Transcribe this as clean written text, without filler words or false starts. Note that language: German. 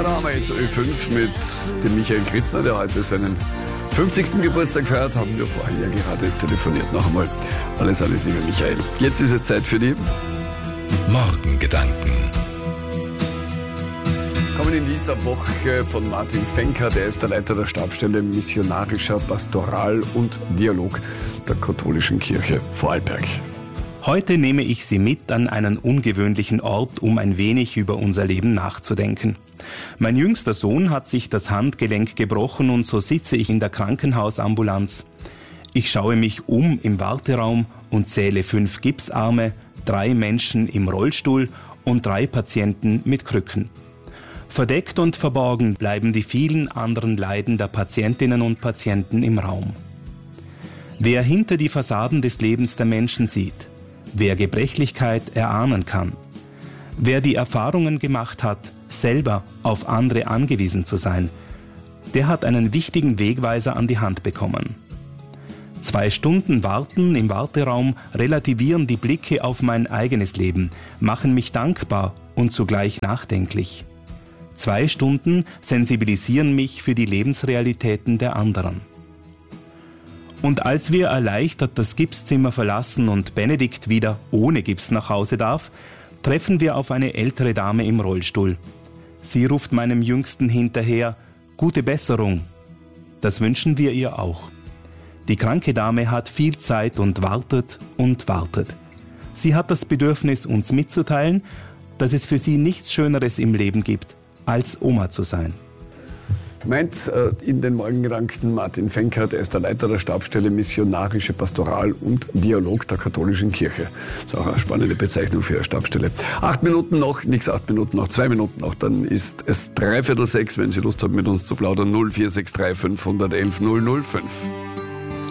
Ja, da haben wir jetzt Ö5 mit dem Michael Kritzner, der heute seinen 50. Geburtstag feiert. Haben wir vorhin ja gerade telefoniert. Noch einmal alles, liebe Michael. Jetzt ist es Zeit für die Morgengedanken. Kommen in dieser Woche von Martin Fenker, der ist der Leiter der Stabsstelle Missionarischer Pastoral und Dialog der Katholischen Kirche Vorarlberg. Heute nehme ich Sie mit an einen ungewöhnlichen Ort, um ein wenig über unser Leben nachzudenken. Mein jüngster Sohn hat sich das Handgelenk gebrochen und so sitze ich in der Krankenhausambulanz. Ich schaue mich um im Warteraum und zähle 5 Gipsarme, 3 Menschen im Rollstuhl und 3 Patienten mit Krücken. Verdeckt und verborgen bleiben die vielen anderen Leiden der Patientinnen und Patienten im Raum. Wer hinter die Fassaden des Lebens der Menschen sieht, wer Gebrechlichkeit erahnen kann, wer die Erfahrungen gemacht hat, selber auf andere angewiesen zu sein, der hat einen wichtigen Wegweiser an die Hand bekommen. 2 Stunden Warten im Warteraum relativieren die Blicke auf mein eigenes Leben, machen mich dankbar und zugleich nachdenklich. 2 Stunden sensibilisieren mich für die Lebensrealitäten der anderen. Und als wir erleichtert das Gipszimmer verlassen und Benedikt wieder ohne Gips nach Hause darf, treffen wir auf eine ältere Dame im Rollstuhl. Sie ruft meinem Jüngsten hinterher: Gute Besserung. Das wünschen wir ihr auch. Die kranke Dame hat viel Zeit und wartet und wartet. Sie hat das Bedürfnis, uns mitzuteilen, dass es für sie nichts Schöneres im Leben gibt, als Oma zu sein. Meint in den Morgengedanken Martin Fenker, der ist der Leiter der Stabsstelle Missionarische Pastoral und Dialog der Katholischen Kirche. Das ist auch eine spannende Bezeichnung für eine Stabsstelle. 8 Minuten noch, nichts 8 Minuten noch, 2 Minuten noch, dann ist es 5:15. Wenn Sie Lust haben, mit uns zu plaudern, 0463 511 005.